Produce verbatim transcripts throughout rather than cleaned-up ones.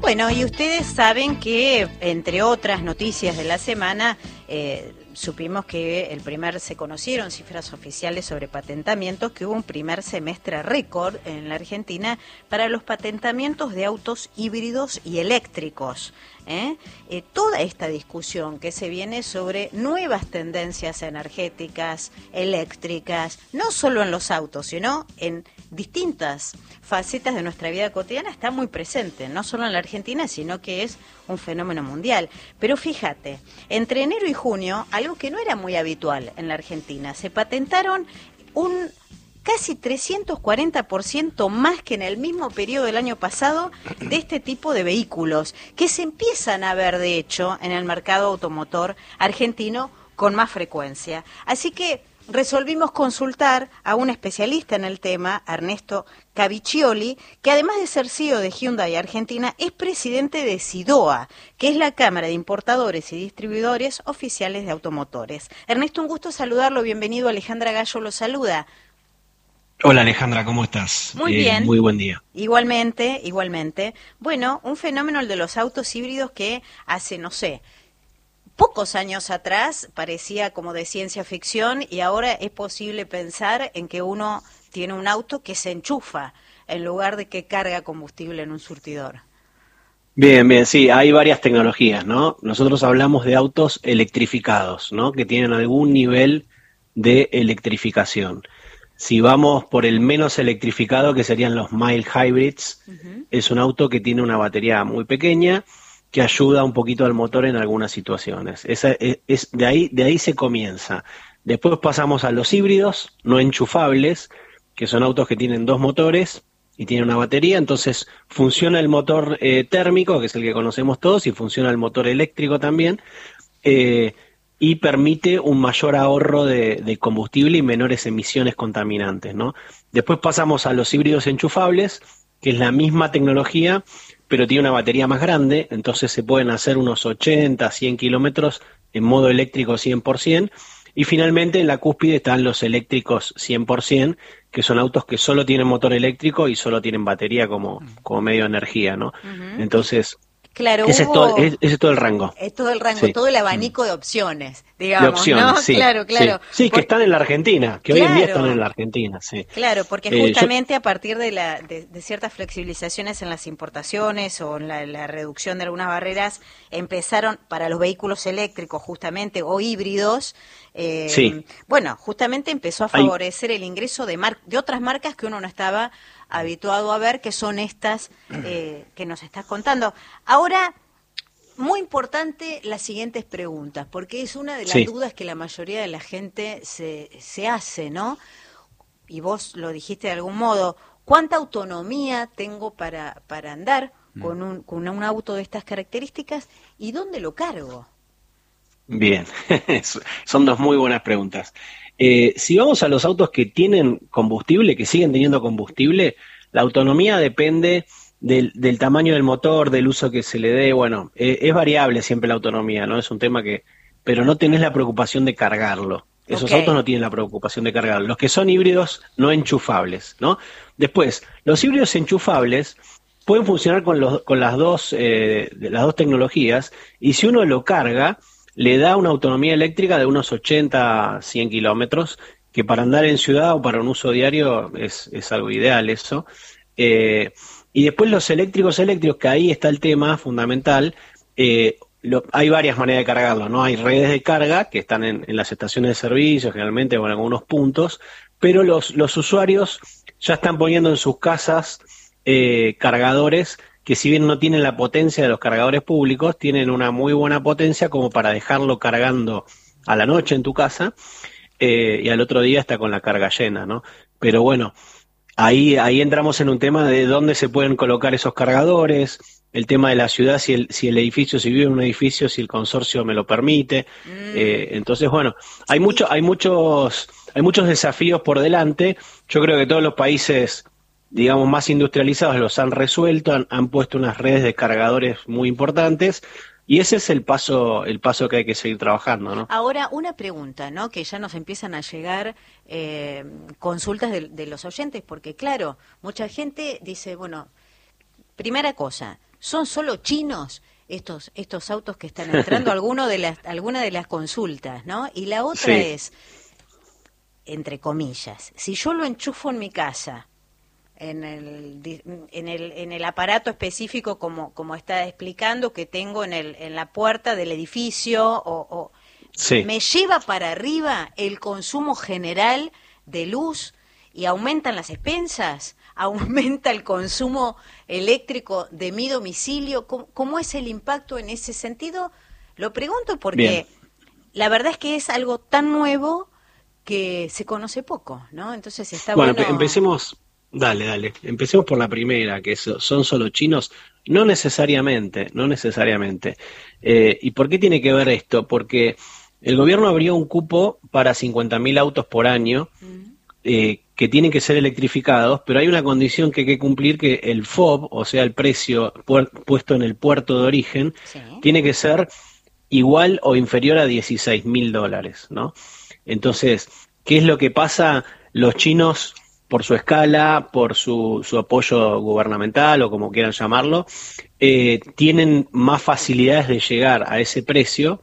Bueno, y ustedes saben que, entre otras noticias de la semana, eh, supimos que el primer se conocieron cifras oficiales sobre patentamientos, que hubo un primer semestre récord en la Argentina para los patentamientos de autos híbridos y eléctricos. ¿eh? Eh, toda esta discusión que se viene sobre nuevas tendencias energéticas, eléctricas, no solo en los autos, sino en distintas facetas de nuestra vida cotidiana, está muy presente, no solo en la Argentina, sino que es un fenómeno mundial. Pero fíjate, entre enero y junio, algo que no era muy habitual en la Argentina, se patentaron un casi trescientos cuarenta por ciento más que en el mismo periodo del año pasado de este tipo de vehículos, que se empiezan a ver, de hecho, en el mercado automotor argentino con más frecuencia. Así que resolvimos consultar a un especialista en el tema, Ernesto Caviccioli, que además de ser C E O de Hyundai Argentina, es presidente de SIDOA, que es la Cámara de Importadores y Distribuidores Oficiales de Automotores. Ernesto, un gusto saludarlo, bienvenido. Alejandra Gallo lo saluda. Hola Alejandra, ¿cómo estás? Muy eh, bien. Muy buen día. Igualmente, igualmente. Bueno, un fenómeno el de los autos híbridos que hace, no sé, pocos años atrás parecía como de ciencia ficción y ahora es posible pensar en que uno tiene un auto que se enchufa en lugar de que carga combustible en un surtidor. Bien, bien, sí, hay varias tecnologías, ¿no? Nosotros hablamos de autos electrificados, ¿no? Que tienen algún nivel de electrificación. Si vamos por el menos electrificado, que serían los mild hybrids, uh-huh. Es un auto que tiene una batería muy pequeña, que ayuda un poquito al motor en algunas situaciones. Esa es, es, de ahí, de ahí se comienza. Después pasamos a los híbridos no enchufables, que son autos que tienen dos motores y tienen una batería, entonces funciona el motor eh, térmico, que es el que conocemos todos, y funciona el motor eléctrico también, eh, y permite un mayor ahorro de, de combustible y menores emisiones contaminantes, ¿no? Después pasamos a los híbridos enchufables, que es la misma tecnología, pero tiene una batería más grande, entonces se pueden hacer unos ochenta, cien kilómetros en modo eléctrico cien por ciento, y finalmente en la cúspide están los eléctricos cien por ciento, que son autos que solo tienen motor eléctrico y solo tienen batería como, como medio de energía, ¿no? Uh-huh. Entonces, claro, ese, hubo, es todo, ese es todo el rango. Es todo el rango, sí. todo el abanico de opciones, digamos, de opciones, ¿no? Sí, claro, claro. Sí, sí Por... que están en la Argentina, que claro. hoy en día están en la Argentina, sí. Claro, porque Eh, justamente yo... a partir de, la, de, de ciertas flexibilizaciones en las importaciones o en la, la reducción de algunas barreras, empezaron para los vehículos eléctricos justamente o híbridos, eh, sí. bueno, justamente empezó a favorecer Hay... el ingreso de, mar... de otras marcas que uno no estaba habituado a ver, que son estas eh, que nos estás contando. Ahora, muy importante las siguientes preguntas, porque es una de las sí. dudas que la mayoría de la gente se, se hace, ¿no? Y vos lo dijiste de algún modo, ¿cuánta autonomía tengo para, para andar con un, con un auto de estas características y dónde lo cargo? Bien, son dos muy buenas preguntas. Eh, si vamos a los autos que tienen combustible, que siguen teniendo combustible, la autonomía depende Del, del tamaño del motor, del uso que se le dé, bueno, eh, es variable siempre la autonomía, ¿no? Es un tema que, pero no tenés la preocupación de cargarlo. Esos okay. autos no tienen la preocupación de cargarlo. Los que son híbridos no enchufables, ¿no? Después, los híbridos enchufables pueden funcionar con los, con las dos, eh, las dos tecnologías, y si uno lo carga, le da una autonomía eléctrica de unos ochenta, cien kilómetros, que para andar en ciudad o para un uso diario es, es algo ideal eso. Eh, Y después los eléctricos eléctricos, que ahí está el tema fundamental, eh, lo, hay varias maneras de cargarlo, ¿no? Hay redes de carga que están en, en las estaciones de servicio, generalmente o en algunos puntos, pero los, los usuarios ya están poniendo en sus casas eh, cargadores que, si bien no tienen la potencia de los cargadores públicos, tienen una muy buena potencia como para dejarlo cargando a la noche en tu casa eh, y al otro día está con la carga llena, ¿no? Pero bueno, Ahí, ahí entramos en un tema de dónde se pueden colocar esos cargadores, el tema de la ciudad, si el, si el edificio, si vive en un edificio, si el consorcio me lo permite. Mm. Eh, entonces, bueno, hay mucho, hay muchos, hay muchos desafíos por delante. Yo creo que todos los países, digamos, más industrializados los han resuelto, han, han puesto unas redes de cargadores muy importantes. Y ese es el paso, el paso que hay que seguir trabajando, ¿no? Ahora, una pregunta, ¿no? Que ya nos empiezan a llegar eh, consultas de, de los oyentes, porque claro, mucha gente dice, bueno, primera cosa, ¿son solo chinos estos estos autos que están entrando? Alguno de las, alguna de las consultas, ¿no? Y la otra sí. es, entre comillas, si yo lo enchufo en mi casa, en el en el en el aparato específico como como está explicando que tengo en el en la puerta del edificio, o, o sí. me lleva para arriba el consumo general de luz y aumentan las expensas, aumenta el consumo eléctrico de mi domicilio. ¿Cómo, cómo es el impacto en ese sentido? Lo pregunto porque Bien. la verdad es que es algo tan nuevo que se conoce poco, ¿no? Entonces está bueno. Bueno, empecemos, dale, dale, empecemos por la primera, que es, son solo chinos. No necesariamente, no necesariamente. Eh, ¿Y por qué tiene que ver esto? Porque el gobierno abrió un cupo para cincuenta mil autos por año, mm. eh, que tienen que ser electrificados, pero hay una condición que hay que cumplir, que el F O B, o sea, el precio pu- puesto en el puerto de origen, sí. tiene que ser igual o inferior a dieciséis mil dólares, ¿no? Entonces, ¿qué es lo que pasa? Los chinos, por su escala, por su, su apoyo gubernamental o como quieran llamarlo, eh, tienen más facilidades de llegar a ese precio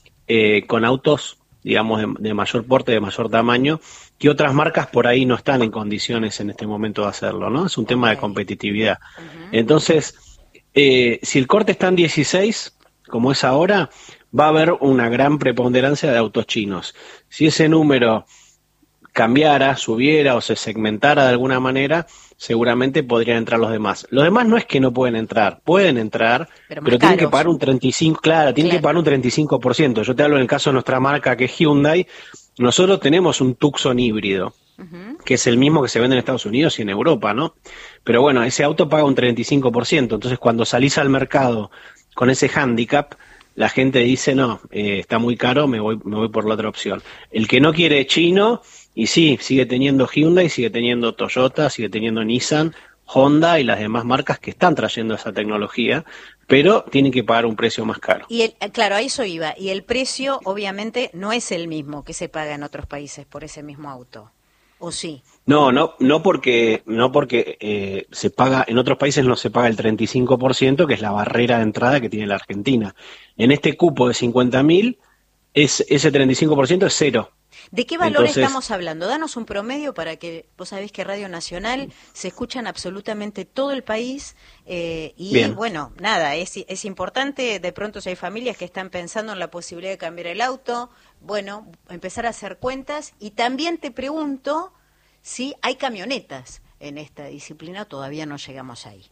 eh, con autos, digamos, de, de mayor porte, de mayor tamaño, que otras marcas por ahí no están en condiciones en este momento de hacerlo, ¿no? Es un tema okay. de competitividad. Uh-huh. Entonces, eh, si el corte está en dieciséis, como es ahora, va a haber una gran preponderancia de autos chinos. Si ese número cambiara, subiera o se segmentara de alguna manera, seguramente podrían entrar los demás. Los demás no es que no pueden entrar, pueden entrar, pero, pero tienen que pagar un treinta y cinco por ciento, claro, tienen claro. que pagar un treinta y cinco por ciento. Yo te hablo en el caso de nuestra marca, que es Hyundai. Nosotros tenemos un Tucson híbrido, uh-huh. que es el mismo que se vende en Estados Unidos y en Europa, ¿no? Pero bueno, ese auto paga un treinta y cinco por ciento, entonces cuando salís al mercado con ese hándicap, la gente dice, no, eh, está muy caro, me voy me voy por la otra opción. El que no quiere chino, y sí, sigue teniendo Hyundai, sigue teniendo Toyota, sigue teniendo Nissan, Honda y las demás marcas que están trayendo esa tecnología, pero tienen que pagar un precio más caro. Y el, claro, a eso iba. Y el precio, obviamente, no es el mismo que se paga en otros países por ese mismo auto, ¿o sí? No, no, no porque no porque eh, se paga en otros países no se paga el treinta y cinco por ciento, que es la barrera de entrada que tiene la Argentina. En este cupo de cincuenta mil, es, ese treinta y cinco por ciento es cero. ¿De qué valor Entonces, estamos hablando? Danos un promedio para que, vos sabés que Radio Nacional se escucha en absolutamente todo el país eh, y bien. bueno, nada, es, es importante, de pronto si hay familias que están pensando en la posibilidad de cambiar el auto, bueno, empezar a hacer cuentas. Y también te pregunto si hay camionetas en esta disciplina, todavía no llegamos ahí.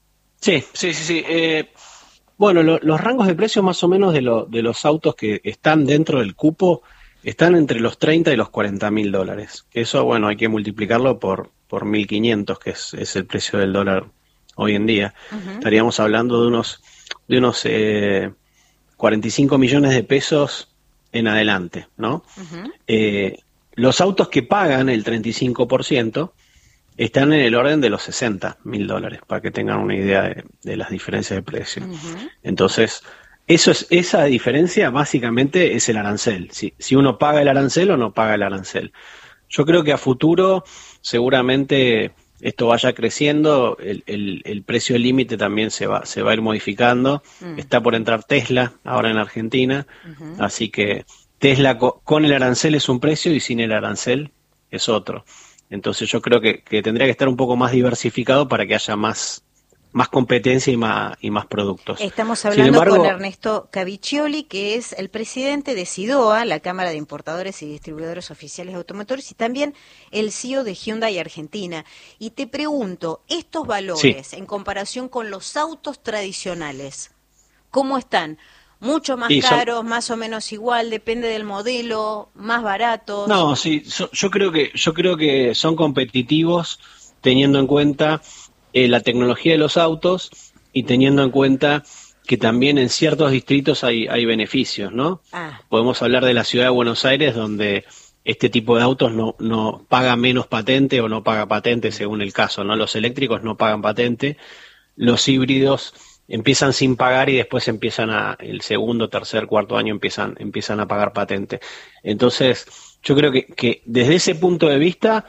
Sí, sí, sí, sí. Eh, bueno, lo, los rangos de precios más o menos de, lo, de los autos que están dentro del cupo están entre los treinta y los cuarenta mil dólares. Eso, bueno, hay que multiplicarlo por por mil quinientos, que es, es el precio del dólar hoy en día. Uh-huh. Estaríamos hablando de unos de unos eh, cuarenta y cinco millones de pesos en adelante, ¿no? Uh-huh. Eh, los autos que pagan el treinta y cinco por ciento están en el orden de los sesenta mil dólares, para que tengan una idea de, de las diferencias de precio. Uh-huh. Entonces, Eso es, esa diferencia básicamente es el arancel, si, si uno paga el arancel o no paga el arancel. Yo creo que a futuro seguramente esto vaya creciendo, el, el, el precio límite también se va, se va a ir modificando. Mm. Está por entrar Tesla ahora en Argentina, uh-huh. así que Tesla co- con el arancel es un precio y sin el arancel es otro. Entonces yo creo que, que tendría que estar un poco más diversificado para que haya más más competencia y más y más productos. Estamos hablando embargo, con Ernesto Caviccioli, que es el presidente de SIDOA, la Cámara de Importadores y Distribuidores Oficiales de Automotores, y también el C E O de Hyundai Argentina. Y te pregunto, estos valores, sí. en comparación con los autos tradicionales, ¿cómo están? ¿Mucho más sí, caros, son... más o menos igual, depende del modelo, más baratos? No, sí, so, yo creo que yo creo que son competitivos teniendo en cuenta Eh, la tecnología de los autos y teniendo en cuenta que también en ciertos distritos hay, hay beneficios, ¿no? Ah. Podemos hablar de la ciudad de Buenos Aires, donde este tipo de autos no, no paga menos patente o no paga patente según el caso, ¿no? Los eléctricos no pagan patente, los híbridos empiezan sin pagar y después empiezan a, el segundo, tercer, cuarto año empiezan, empiezan a pagar patente. Entonces, yo creo que, que desde ese punto de vista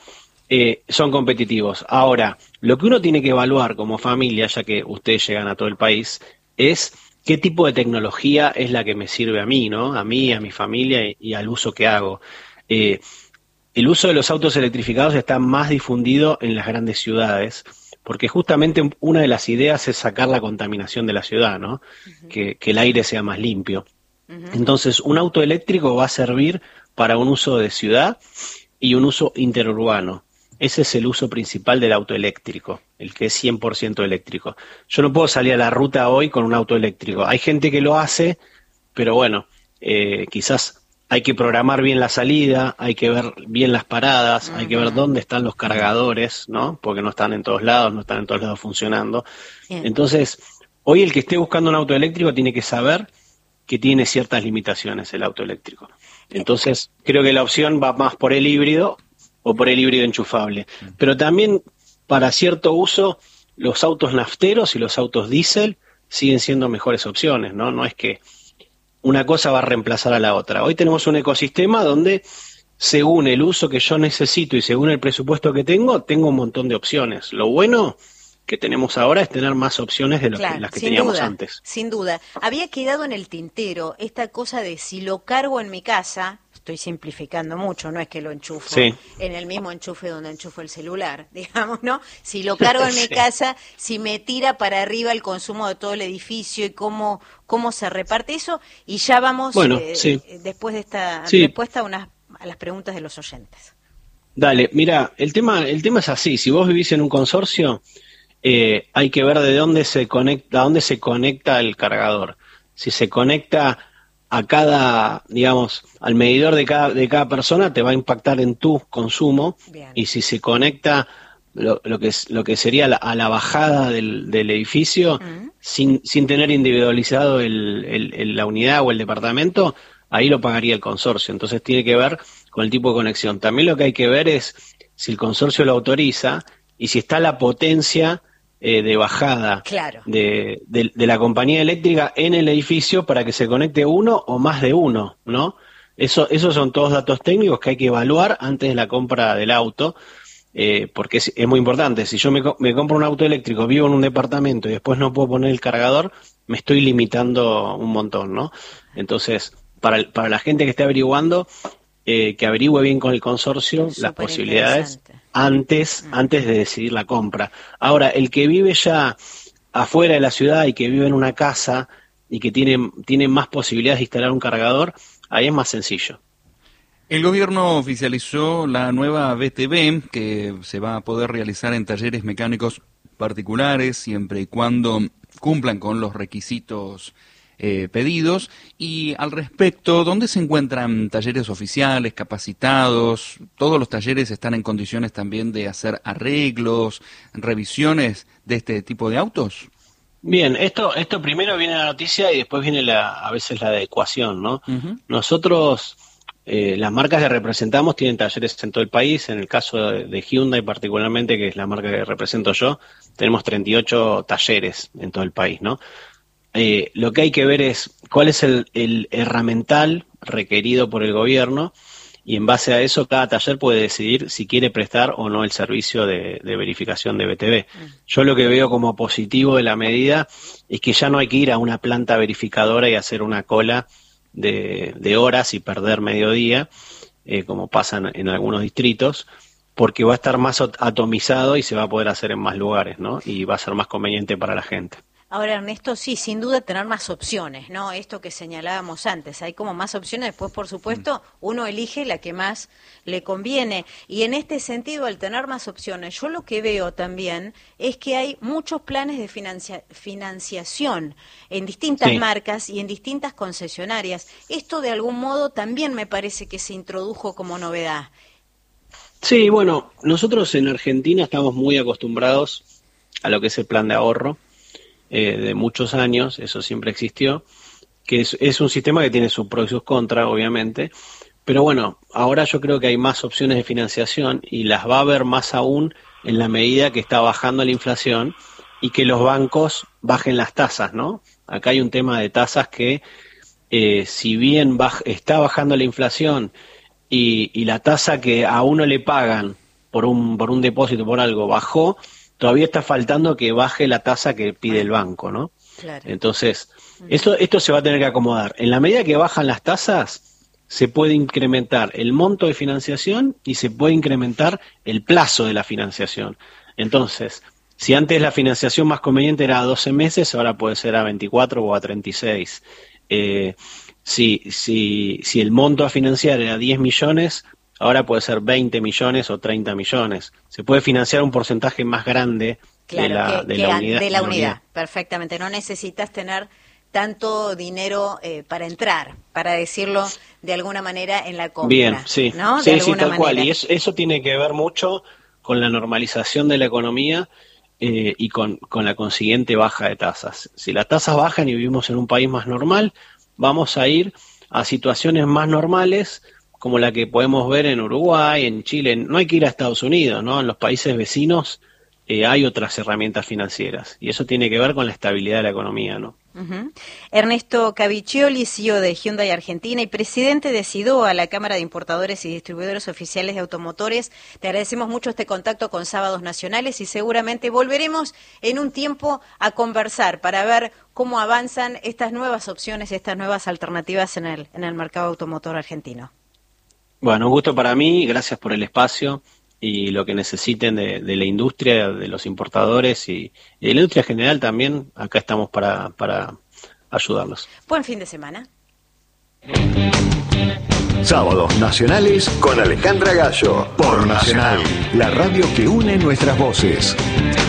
eh, son competitivos. Ahora, lo que uno tiene que evaluar como familia, ya que ustedes llegan a todo el país, es qué tipo de tecnología es la que me sirve a mí, ¿no? A mí, a mi familia y, y al uso que hago. Eh, el uso de los autos electrificados está más difundido en las grandes ciudades, porque justamente una de las ideas es sacar la contaminación de la ciudad, ¿no? Uh-huh. Que, que el aire sea más limpio. Uh-huh. Entonces, un auto eléctrico va a servir para un uso de ciudad y un uso interurbano. Ese es el uso principal del auto eléctrico, el que es cien por ciento eléctrico. Yo no puedo salir a la ruta hoy con un auto eléctrico. Hay gente que lo hace, pero bueno, eh, quizás hay que programar bien la salida, hay que ver bien las paradas, uh-huh. hay que ver dónde están los cargadores, ¿no? Porque no están en todos lados, no están en todos lados funcionando. Bien. Entonces, hoy el que esté buscando un auto eléctrico tiene que saber que tiene ciertas limitaciones el auto eléctrico. Entonces, creo que la opción va más por el híbrido o por el híbrido enchufable. Pero también, para cierto uso, los autos nafteros y los autos diésel siguen siendo mejores opciones, ¿no? No es que una cosa va a reemplazar a la otra. Hoy tenemos un ecosistema donde, según el uso que yo necesito y según el presupuesto que tengo, tengo un montón de opciones. Lo bueno que tenemos ahora es tener más opciones de lo claro, que, las que teníamos duda, antes. Sin duda. Había quedado en el tintero esta cosa de si lo cargo en mi casa, estoy simplificando mucho, no es que lo enchufo sí. en el mismo enchufe donde enchufo el celular, digamos, ¿no? Si lo cargo en sí. mi casa, si me tira para arriba el consumo de todo el edificio y cómo, cómo se reparte eso, y ya vamos bueno, eh, sí. después de esta sí. respuesta a, unas, a las preguntas de los oyentes. Dale, mira, el tema, el tema es así, si vos vivís en un consorcio, Eh, hay que ver de dónde se conecta, a dónde se conecta el cargador. Si se conecta a cada, digamos, al medidor de cada, de cada persona, te va a impactar en tu consumo. Bien. Y si se conecta lo, lo que es, lo que sería la, a la bajada del, del edificio, uh-huh. sin, sin tener individualizado el, el, el, la unidad o el departamento, ahí lo pagaría el consorcio. Entonces tiene que ver con el tipo de conexión. También lo que hay que ver es si el consorcio lo autoriza y si está la potencia Eh, de bajada claro. de, de, de la compañía eléctrica en el edificio para que se conecte uno o más de uno, ¿no? Eso, esos son todos datos técnicos que hay que evaluar antes de la compra del auto, eh, porque es, es muy importante. Si yo me, me compro un auto eléctrico, vivo en un departamento y después no puedo poner el cargador, me estoy limitando un montón, ¿no? Entonces, para, para la gente que esté averiguando, eh, que averigüe bien con el consorcio es las posibilidades antes, mm. antes de decidir la compra. Ahora, el que vive ya afuera de la ciudad y que vive en una casa y que tiene, tiene más posibilidades de instalar un cargador, ahí es más sencillo. El gobierno oficializó la nueva B T V que se va a poder realizar en talleres mecánicos particulares siempre y cuando cumplan con los requisitos Eh, pedidos. Y al respecto, ¿dónde se encuentran talleres oficiales, capacitados? ¿Todos los talleres están en condiciones también de hacer arreglos, revisiones de este tipo de autos? Bien, esto esto primero viene la noticia y después viene la a veces la adecuación, ¿no? Uh-huh. Nosotros, eh, las marcas que representamos tienen talleres en todo el país. En el caso de, de Hyundai particularmente, que es la marca que represento yo, tenemos treinta y ocho talleres en todo el país, ¿no? Eh, lo que hay que ver es cuál es el, el herramental requerido por el gobierno y en base a eso cada taller puede decidir si quiere prestar o no el servicio de, de verificación de B T V. Yo lo que veo como positivo de la medida es que ya no hay que ir a una planta verificadora y hacer una cola de, de horas y perder medio día, eh, como pasa en, en algunos distritos, porque va a estar más atomizado y se va a poder hacer en más lugares, ¿no? Y va a ser más conveniente para la gente. Ahora, Ernesto, sí, sin duda tener más opciones, ¿no? Esto que señalábamos antes, hay como más opciones, después, por supuesto, uno elige la que más le conviene. Y en este sentido, al tener más opciones, yo lo que veo también es que hay muchos planes de financia- financiación en distintas sí. marcas y en distintas concesionarias. Esto, de algún modo, también me parece que se introdujo como novedad. Sí, bueno, nosotros en Argentina estamos muy acostumbrados a lo que es el plan de ahorro. Eh, de muchos años, eso siempre existió, que es, es un sistema que tiene sus pros y sus contras, obviamente, pero bueno, ahora yo creo que hay más opciones de financiación y las va a haber más aún en la medida que está bajando la inflación y que los bancos bajen las tasas, ¿no? Acá hay un tema de tasas que, eh, si bien baj- está bajando la inflación y, y la tasa que a uno le pagan por un, por un depósito, por algo, bajó, todavía está faltando que baje la tasa que pide el banco, ¿no? Claro. Entonces, esto, esto se va a tener que acomodar. En la medida que bajan las tasas, se puede incrementar el monto de financiación y se puede incrementar el plazo de la financiación. Entonces, si antes la financiación más conveniente era a doce meses, ahora puede ser a veinticuatro o a treinta y seis. Eh, si, si, si el monto a financiar era diez millones, ahora puede ser veinte millones o treinta millones. Se puede financiar un porcentaje más grande claro, de la, que, de que la unidad. De la unidad, perfectamente. No necesitas tener tanto dinero eh, para entrar, para decirlo de alguna manera, en la compra. Bien, sí, ¿no? sí, de sí, tal manera. cual. Y eso, eso tiene que ver mucho con la normalización de la economía eh, y con, con la consiguiente baja de tasas. Si las tasas bajan y vivimos en un país más normal, vamos a ir a situaciones más normales, como la que podemos ver en Uruguay, en Chile. No hay que ir a Estados Unidos, ¿no? En los países vecinos eh, hay otras herramientas financieras, y eso tiene que ver con la estabilidad de la economía, ¿no? Uh-huh. Ernesto Caviccioli, C E O de Hyundai Argentina y presidente de SIDOA, la Cámara de Importadores y Distribuidores Oficiales de Automotores, te agradecemos mucho este contacto con Sábados Nacionales y seguramente volveremos en un tiempo a conversar para ver cómo avanzan estas nuevas opciones, estas nuevas alternativas en el, en el mercado automotor argentino. Bueno, un gusto para mí, gracias por el espacio y lo que necesiten de, de la industria, de los importadores y, y de la industria general también, acá estamos para, para ayudarlos. Buen fin de semana. Sábados Nacionales con Alejandra Gallo, por Nacional, la radio que une nuestras voces.